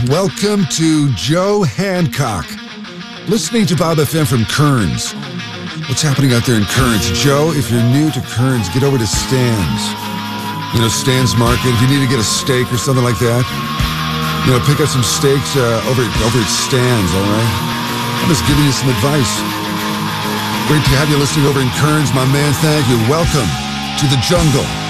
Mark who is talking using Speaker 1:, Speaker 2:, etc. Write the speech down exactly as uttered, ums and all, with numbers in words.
Speaker 1: Welcome to Joe Hancock. Listening to Bob F M from Kearns. What's happening out there in Kearns? Joe, if you're new to Kearns, get over to Stan's. You know, Stan's Market. If you need to get a steak or something like that, you know, pick up some steaks uh, over, over at Stan's, all right? I'm just giving you some advice. Great to have you listening over in Kearns, my man. Thank you. Welcome to the jungle.